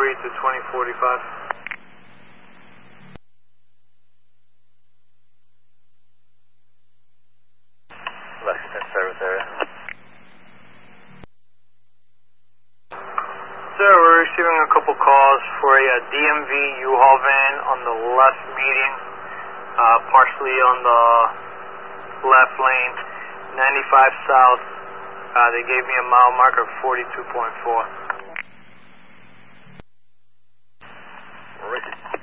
283 to 2045. Lexington service area. Sir, we're receiving a couple calls for a DMV U-Haul van on the left median, partially on the left lane, 95 south. They gave me a mile marker of 42.4. Richard.